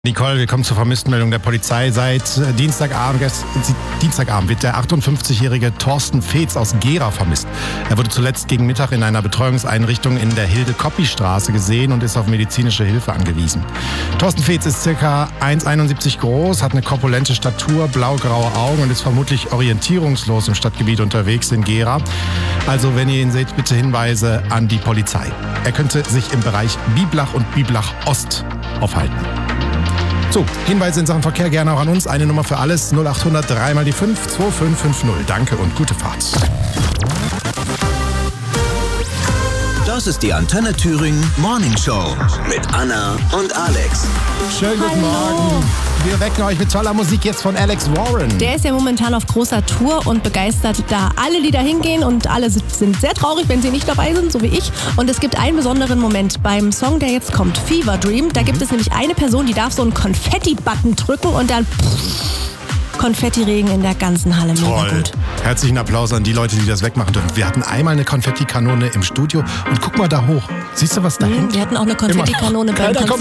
Nicole, wir kommen zur Vermisstenmeldung der Polizei. Seit Dienstagabend wird der 58-jährige Thorsten Feetz aus Gera vermisst. Er wurde zuletzt gegen Mittag in einer Betreuungseinrichtung in der Hilde-Koppi-Straße gesehen und ist auf medizinische Hilfe angewiesen. Thorsten Feetz ist ca. 1,71 groß, hat eine korpulente Statur, blau-graue Augen und ist vermutlich orientierungslos im Stadtgebiet unterwegs in Gera. Also, wenn ihr ihn seht, bitte Hinweise an die Polizei. Er könnte sich im Bereich Biblach und Biblach Ost aufhalten. So, Hinweise in Sachen Verkehr gerne auch an uns. Eine Nummer für alles, 0800 3 mal die 5 2550. Danke und gute Fahrt. Das ist die Antenne Thüringen Morning Show mit Anna und Alex. Schönen guten Morgen. Wir wecken euch mit toller Musik jetzt von Alex Warren. Der ist ja momentan auf großer Tour und begeistert da alle, die da hingehen. Und alle sind sehr traurig, wenn sie nicht dabei sind, so wie ich. Und es gibt einen besonderen Moment beim Song, der jetzt kommt, Fever Dream. Da gibt es nämlich eine Person, die darf so einen Konfetti-Button drücken und dann Konfettiregen in der ganzen Halle. Mega Toll. gut. Herzlichen Applaus an die Leute, die das wegmachen dürfen. Wir hatten einmal eine Konfettikanone im Studio und guck mal da hoch. Siehst du, was da hängt? Wir hatten auch eine Konfettikanone beim Keiner kommt Konzert.